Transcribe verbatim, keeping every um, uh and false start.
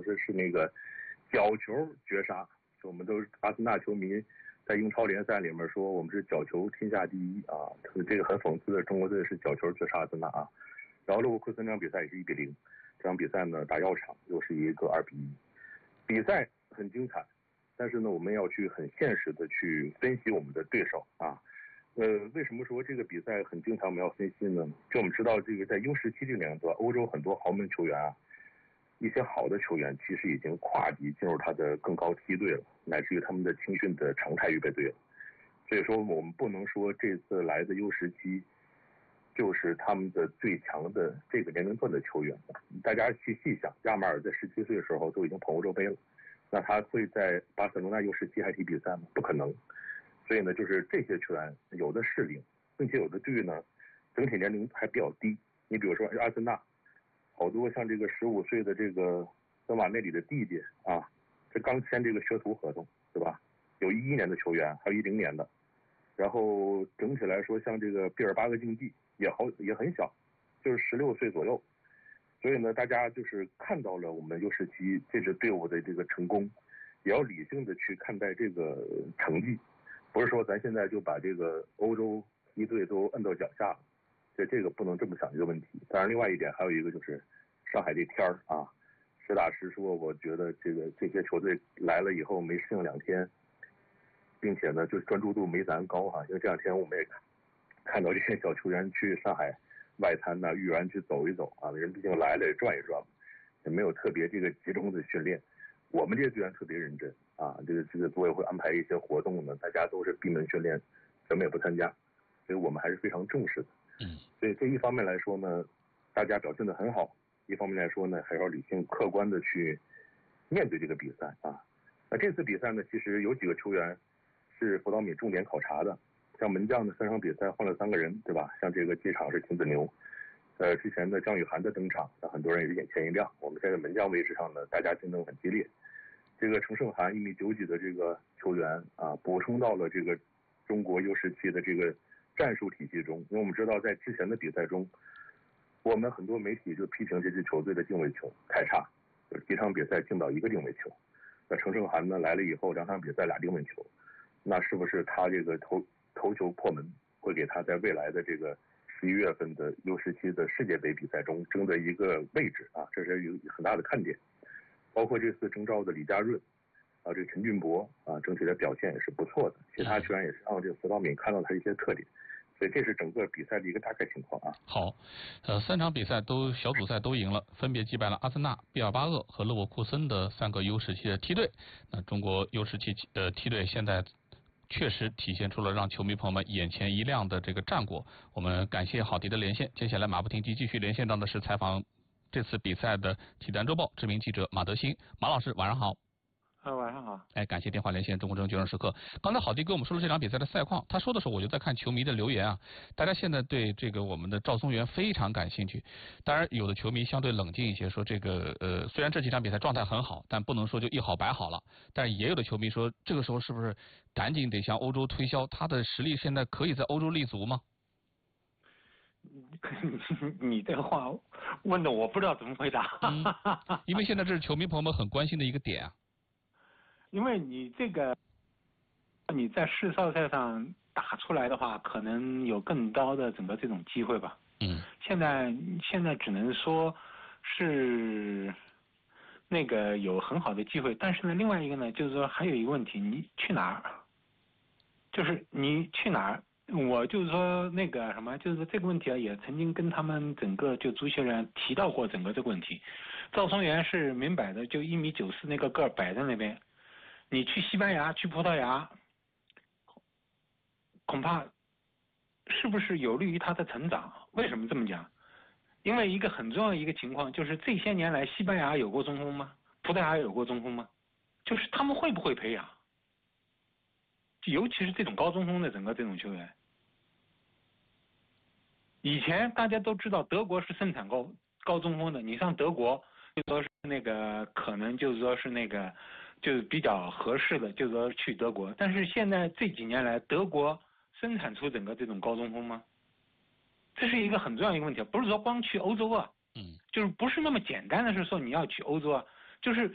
是是那个角球绝杀，我们都阿森纳球迷在英超联赛里面说我们是角球天下第一啊，这个很讽刺的，中国队是角球绝杀阿森纳啊。然后勒沃库森这场比赛也是一比零，这场比赛呢打药厂又是一个二比一，比赛很精彩，但是呢我们要去很现实的去分析我们的对手啊。呃，为什么说这个比赛很精彩？我们要分析呢？就我们知道，这个在 U 十七这个年龄段，欧洲很多豪门球员啊，一些好的球员其实已经跨级进入他的更高梯队了，乃至于他们的青训的常态预备队了。所以说，我们不能说这次来的 U 十七就是他们的最强的这个年龄段的球员。大家去细想，亚马尔在十七岁的时候都已经捧欧洲杯了，那他会在巴塞罗那 U 十七还踢比赛吗？不可能。所以呢，就是这些球员有的适龄，并且有的队呢整体年龄还比较低。你比如说阿森纳，好多像这个十五岁的这个德马内里的弟弟啊，这刚签这个学徒合同，对吧？有一一年的球员，还有一零年的。然后整体来说，像这个毕尔巴鄂竞技也好也很小，就是十六岁左右。所以呢，大家就是看到了我们 U 十七这支队伍的这个成功，也要理性的去看待这个成绩。不是说咱现在就把这个欧洲梯队都摁到脚下了，这这个不能这么想一个问题。当然，另外一点还有一个就是上海这天儿啊，实打实说，我觉得这个这些球队来了以后没适应两天，并且呢，就专注度没咱高哈、啊。因为这两天我们也看看到这些小球员去上海外滩呐、豫园去走一走啊，人毕竟来了也转一转，也没有特别这个集中的训练。我们这些队员特别认真啊，这个这个组委会安排一些活动呢，大家都是闭门训练，咱们也不参加，所以我们还是非常重视的。 嗯， 所以这一方面来说呢，大家表现得很好；一方面来说呢，还要理性客观的去面对这个比赛啊。那这次比赛呢，其实有几个球员是辅导米重点考察的，像门将的三场比赛换了三个人，对吧？像这个机场是秦子牛。呃，之前的张雨涵的登场，那很多人也是眼前一亮。我们现在门将位置上呢，大家竞争很激烈。这个程胜涵一米九几的这个球员啊，补充到了这个中国 U 十七的这个战术体系中。因为我们知道，在之前的比赛中，我们很多媒体就批评这支球队的定位球太差，就是几场比赛进到一个定位球。那程胜涵呢来了以后，两场比赛俩定位球，那是不是他这个头头球破门，会给他在未来的这个十一月份的 U 十七的世界杯比赛中争得一个位置啊，这是有很大的看点。包括这次征召的李家润啊，这陈俊博啊，整体的表现也是不错的。其他球员也是让这个辅导敏看到他一些特点，所以这是整个比赛的一个大概情况啊。 好，呃，三场比赛都小组赛都赢了，分别击败了阿森纳、毕尔巴鄂和勒沃库森的三个 U 十七的梯队。那中国 U 十七呃梯队现在确实体现出了让球迷朋友们眼前一亮的这个战果。我们感谢郝迪的连线，接下来马不停蹄继续连线到的是采访这次比赛的体坛周报知名记者马德兴。马老师晚上好。 啊，晚上好。 哎，感谢电话连线中国证决胜时刻。刚才郝迪跟我们说了这场比赛的赛况，他说的时候我就在看球迷的留言啊，大家现在对这个我们的赵松元非常感兴趣。当然有的球迷相对冷静一些，说这个呃虽然这几场比赛状态很好，但不能说就一好百好了。但是也有的球迷说，这个时候是不是赶紧得向欧洲推销他的实力，现在可以在欧洲立足吗？ 你这话问的我不知道怎么回答、 嗯、因为现在这是球迷朋友们很关心的一个点啊。 因为你这个你在世少赛上打出来的话，可能有更高的整个这种机会吧。 嗯。 现在现在只能说是那个有很好的机会，但是呢，另外一个呢，就是说还有一个问题，你去哪儿？就是你去哪儿？我就是说那个什么，就是这个问题啊，也曾经跟他们整个就足协人提到过整个这个问题。赵松元是明摆的，就一米九四那个个儿摆在那边。你去西班牙、去葡萄牙，恐怕是不是有利于他的成长？为什么这么讲？因为一个很重要的一个情况就是，这些年来西班牙有过中锋吗？葡萄牙有过中锋吗？就是他们会不会培养？尤其是这种高中锋的整个这种球员。以前大家都知道德国是生产高高中锋的，你上德国就说是那个可能就是说是那个就是比较合适的，就是说去德国。但是现在这几年来，德国生产出整个这种高中锋吗？这是一个很重要的一个问题，不是说光去欧洲啊， 嗯， 就是不是那么简单的是说你要去欧洲啊，就是